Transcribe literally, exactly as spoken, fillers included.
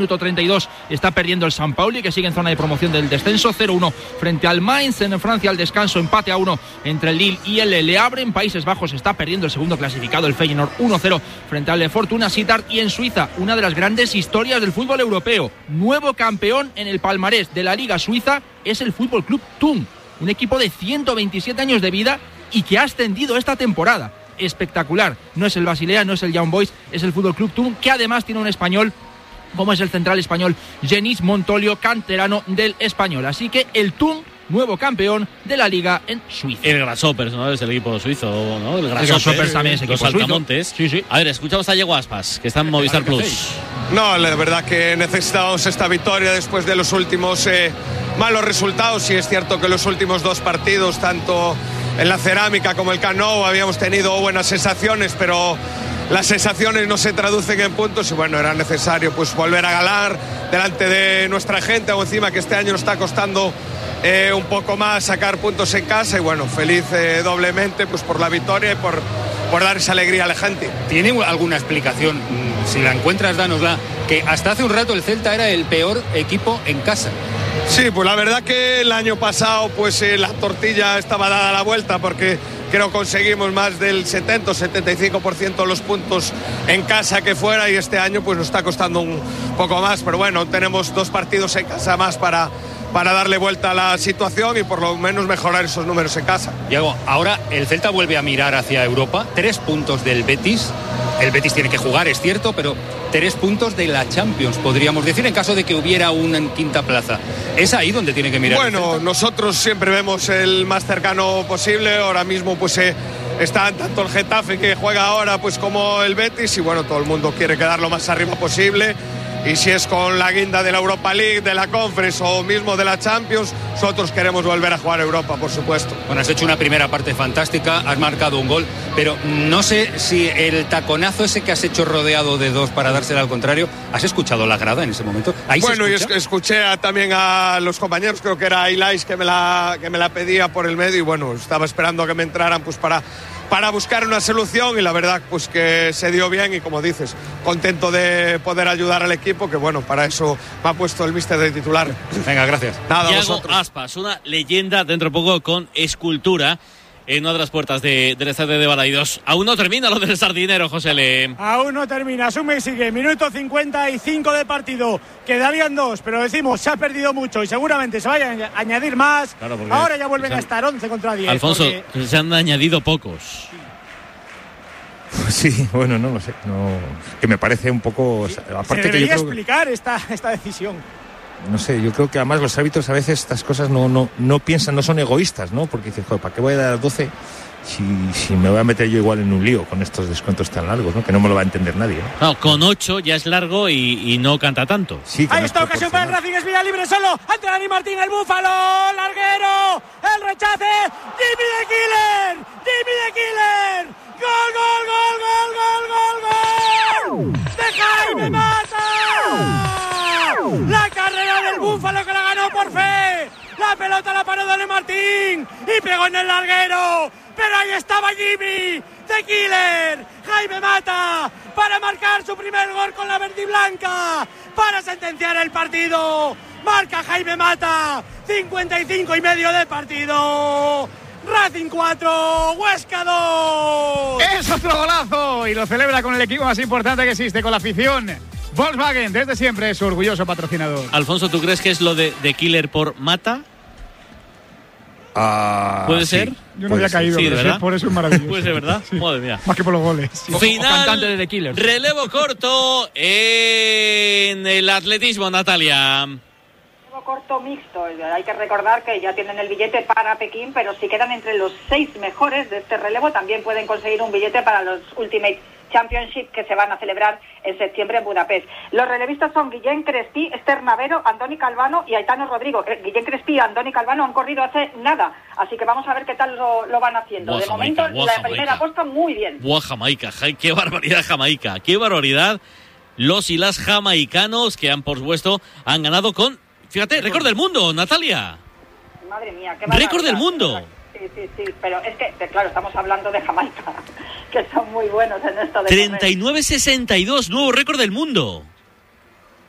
Minuto treinta y dos está perdiendo el San Pauli, que sigue en zona de promoción del descenso. Cero uno frente al Mainz. En Francia al descanso, empate a uno entre el Lille y el Le Havre. En Países Bajos está perdiendo el segundo clasificado, el Feyenoord, uno cero frente al Fortuna Sittard. Y en Suiza, una de las grandes historias del fútbol europeo, nuevo campeón en el palmarés de la Liga Suiza es el Fútbol Club Thun, un equipo de ciento veintisiete años de vida y que ha ascendido esta temporada. Espectacular. No es el Basilea, no es el Young Boys, es el Fútbol Club Thun, que además tiene un español como es el central español Genís Montolio, canterano del Español. Así que el Thun, nuevo campeón de la Liga en Suiza. El Grasshoppers, ¿no? Es el equipo suizo, ¿no? El Grasshoppers, el Grasshoppers también es equipo los Saltamontes. suizo. Sí, sí. A ver, escuchamos a Diego Aspas, que está en Movistar Plus. No, la verdad que necesitábamos esta victoria después de los últimos eh, malos resultados. Y es cierto que los últimos dos partidos, tanto en la Cerámica como el Camp Nou, habíamos tenido buenas sensaciones, pero las sensaciones no se traducen en puntos y bueno, era necesario pues volver a ganar delante de nuestra gente, o encima que este año nos está costando eh, un poco más sacar puntos en casa, y bueno, feliz eh, doblemente pues por la victoria y por, por dar esa alegría a la gente. ¿Tiene alguna explicación? Si la encuentras, dánosla, que hasta hace un rato el Celta era el peor equipo en casa. Sí, pues la verdad que el año pasado pues eh, la tortilla estaba dada a la vuelta, porque creo que conseguimos más del setenta o setenta y cinco por ciento de los puntos en casa que fuera, y este año pues nos está costando un poco más, pero bueno, tenemos dos partidos en casa más para, para darle vuelta a la situación y por lo menos mejorar esos números en casa. Diego, ahora el Celta vuelve a mirar hacia Europa, tres puntos del Betis, el Betis tiene que jugar, es cierto, pero tres puntos de la Champions, podríamos decir, en caso de que hubiera una en quinta plaza. ¿Es ahí donde tiene que mirar? Bueno, nosotros siempre vemos el más cercano posible. Ahora mismo pues eh, está tanto el Getafe, que juega ahora, pues como el Betis, y bueno, todo el mundo quiere quedar lo más arriba posible. Y si es con la guinda de la Europa League, de la Conference o mismo de la Champions, nosotros queremos volver a jugar a Europa, por supuesto. Bueno, has hecho una primera parte fantástica, has marcado un gol, pero no sé si el taconazo ese que has hecho rodeado de dos para dársela al contrario, ¿has escuchado la grada en ese momento? ¿Ahí bueno, se y es, escuché a, también a los compañeros, creo que era Ilais que me la, que me la pedía por el medio, y bueno, estaba esperando a que me entraran pues para... para buscar una solución, y la verdad pues que se dio bien, y como dices, contento de poder ayudar al equipo, que bueno, para eso me ha puesto el míster de titular. Venga, gracias. Nada, Diego Aspas, una leyenda dentro de poco con escultura en una de las puertas de, del estadio de Balaidos. Aún no termina lo del Sardinero, José Le. Aún no termina, suma y sigue, minuto cincuenta y cinco de partido, quedarían dos, pero decimos, se ha perdido mucho y seguramente se vayan a añadir más. Claro, ahora ya vuelven han... a estar once contra diez. Alfonso, porque... se han añadido pocos. Sí, bueno, no lo sé, no, que me parece un poco... Sí, aparte se debería que yo creo explicar que... esta, esta decisión. No sé, yo creo que además los árbitros a veces estas cosas no, no, no piensan, no son egoístas, ¿no? Porque dicen, joder, ¿para qué voy a dar doce si, si me voy a meter yo igual en un lío con estos descuentos tan largos, ¿no? Que no me lo va a entender nadie, ¿no? No, con ocho ya es largo y, y no canta tanto. Sí, ahí está ocasión para el Racing, es vía libre solo ante Dani Martín, el Búfalo, larguero, el rechace, Jimmy de Killer, Jimmy de Killer, gol, gol, gol, gol, gol, gol, gol, de Jaime Mata. La carrera del Búfalo, que la ganó por fe. La pelota la paró Dani Martín y pegó en el larguero. Pero ahí estaba Jimmy de Killer, Jaime Mata, para marcar su primer gol con la verde y blanca, para sentenciar el partido. Marca Jaime Mata, cincuenta y cinco y medio de partido. Racing cuatro, Huesca dos. Es otro golazo y lo celebra con el equipo más importante que existe, con la afición. Volkswagen, desde siempre, es su orgulloso patrocinador. Alfonso, ¿tú crees que es lo de, de Killer por Mata? Uh, ¿Puede sí, ser? Yo no había caído, sí, pero sí, por eso es maravilloso. Puede ser, ¿verdad? Sí. Madre mía. Más que por los goles. Sí. Final, o cantante de The Killers. Relevo corto en el atletismo, Natalia. Relevo corto mixto. Hay que recordar que ya tienen el billete para Pekín, pero si quedan entre los seis mejores de este relevo, también pueden conseguir un billete para los Ultimate Championship, que se van a celebrar en septiembre en Budapest. Los relevistas son Guillén Crespí, Esther Navero, Andoni Calvano y Aitano Rodrigo. Eh, Guillén Crespí y Andoni Calvano han corrido hace nada, así que vamos a ver qué tal lo, lo van haciendo. Buah, de Jamaica, momento, buah, la Jamaica. primera puesta muy bien. Buah, Jamaica, ja, qué barbaridad Jamaica, qué barbaridad. Los y las jamaicanos que han, por supuesto, han ganado con, fíjate, récord del mundo, Natalia. Madre mía, qué récord del mundo. Sí, sí, sí, pero es que, claro, estamos hablando de Jamaica, que son muy buenos en esto de treinta y nueve sesenta y dos, nuevo récord del mundo.